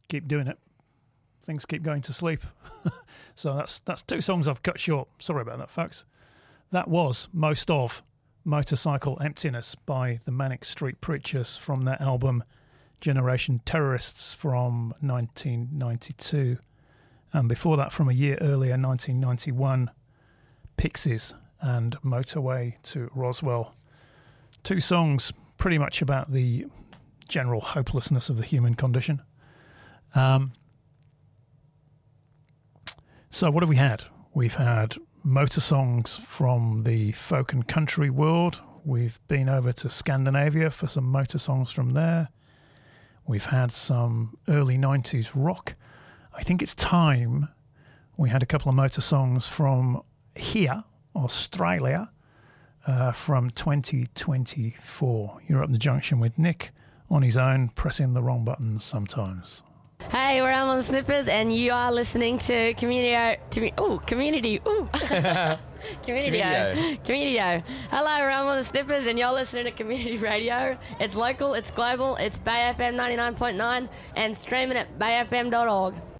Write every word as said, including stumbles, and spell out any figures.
keep doing it. Things keep going to sleep. So that's that's two songs I've cut short. Sorry about that, folks. That was Most Of Motorcycle Emptiness by the Manic Street Preachers from their album Generation Terrorists from nineteen ninety-two. And before that, from a year earlier, nineteen ninety-one, Pixies and Motorway to Roswell. Two songs pretty much about the general hopelessness of the human condition. Um, so what have we had? We've had motor songs from the folk and country world. We've been over to Scandinavia for some motor songs from there. We've had some early nineties rock. I think it's time we had a couple of motor songs from here, Australia, uh, from twenty twenty-four. You're up in the junction with Nick on his own, pressing the wrong buttons sometimes. Hey, we're Elm on the Snippers, and you are listening to Community. To me, oh, Community. Ooh. Community. Community. Hello, we're Elm on the Snippers, and you're listening to Community Radio. It's local, it's global, it's Bay F M ninety-nine point nine, and streaming at bay f m dot org.